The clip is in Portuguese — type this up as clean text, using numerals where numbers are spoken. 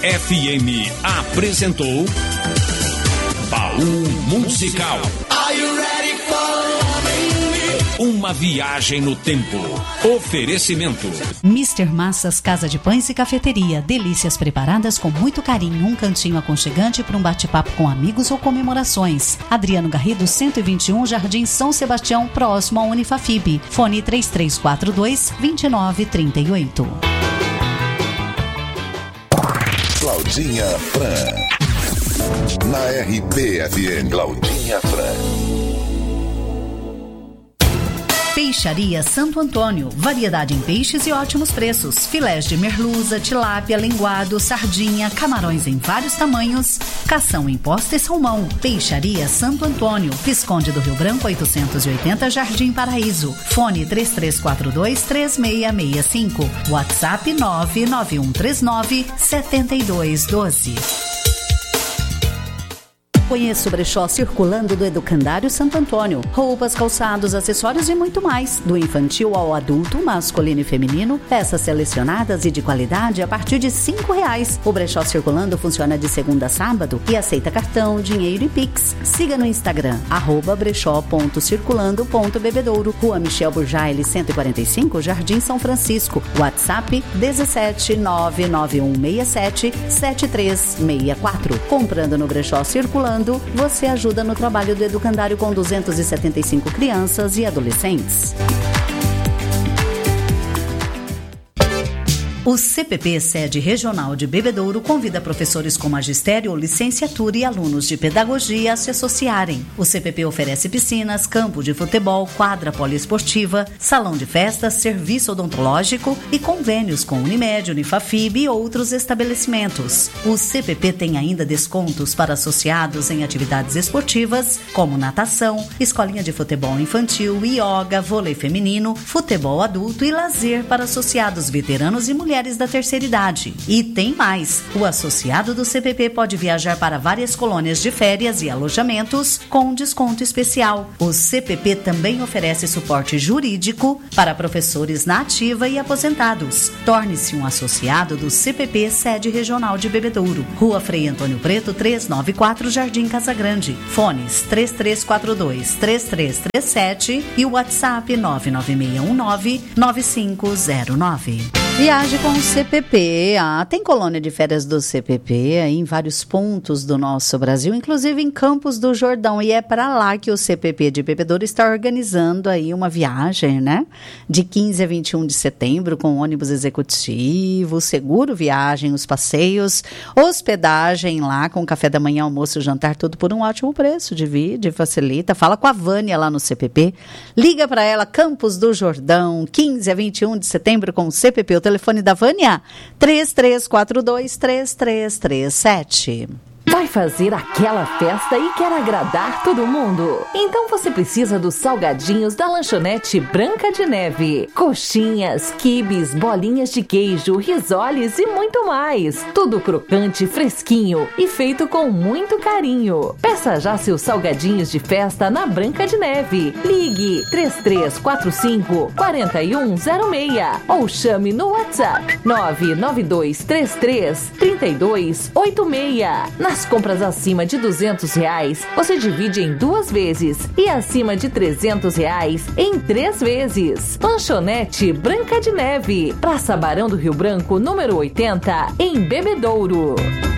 FM apresentou Baú Musical. Are you ready for uma viagem no tempo. Oferecimento Mr. Massas Casa de Pães e Cafeteria. Delícias preparadas com muito carinho. Um cantinho aconchegante para um bate-papo com amigos ou comemorações. Adriano Garrido, 121, Jardim São Sebastião, próximo à Unifafib. Fone 3342-2938. Claudinha Fran. Na RBFM. Claudinha Fran. Peixaria Santo Antônio. Variedade em peixes e ótimos preços. Filés de merluza, tilápia, linguado, sardinha, camarões em vários tamanhos, cação em posta e salmão. Peixaria Santo Antônio. Visconde do Rio Branco, 880, Jardim Paraíso. Fone 3342-3665. WhatsApp 99139-7212. Conheça o brechó Circulando do Educandário Santo Antônio. Roupas, calçados, acessórios e muito mais. Do infantil ao adulto, masculino e feminino. Peças selecionadas e de qualidade a partir de R$5. O brechó Circulando funciona de segunda a sábado e aceita cartão, dinheiro e Pix. Siga no Instagram, @brechó.circulando.bebedouro. Rua Michel Burjaile, 145, Jardim São Francisco. WhatsApp 17991677364. Comprando no brechó Circulando, você ajuda no trabalho do Educandário com 275 crianças e adolescentes. O CPP, sede regional de Bebedouro, convida professores com magistério ou licenciatura e alunos de pedagogia a se associarem. O CPP oferece piscinas, campo de futebol, quadra poliesportiva, salão de festas, serviço odontológico e convênios com Unimed, Unifafib e outros estabelecimentos. O CPP tem ainda descontos para associados em atividades esportivas, como natação, escolinha de futebol infantil, ioga, vôlei feminino, futebol adulto e lazer para associados veteranos e mulheres da terceira idade. E tem mais! O associado do CPP pode viajar para várias colônias de férias e alojamentos com desconto especial. O CPP também oferece suporte jurídico para professores na ativa e aposentados. Torne-se um associado do CPP, sede regional de Bebedouro. Rua Frei Antônio Preto, 394, Jardim Casagrande. Fones 3342-3337 e o WhatsApp 99619-9509. Viaje com o CPP. Tem colônia de férias do CPP aí em vários pontos do nosso Brasil, inclusive em Campos do Jordão. E é para lá que o CPP de Bebedouro está organizando aí uma viagem, né? De 15 a 21 de setembro, com ônibus executivo, seguro viagem, os passeios, hospedagem lá com café da manhã, almoço, jantar, tudo por um ótimo preço. Divide, facilita. Fala com a Vânia lá no CPP. Liga para ela, Campos do Jordão, 15 a 21 de setembro com o CPP. O telefone da Vânia, 3342-3337. Vai fazer aquela festa e quer agradar todo mundo? Então você precisa dos salgadinhos da lanchonete Branca de Neve. Coxinhas, quibes, bolinhas de queijo, risoles e muito mais. Tudo crocante, fresquinho e feito com muito carinho. Peça já seus salgadinhos de festa na Branca de Neve. Ligue 3345-4106 ou chame no WhatsApp 99233-3286. Nas compras acima de R$200, você divide em 2 vezes e acima de R$300 em 3 vezes. Lanchonete Branca de Neve, Praça Barão do Rio Branco, número 80, em Bebedouro.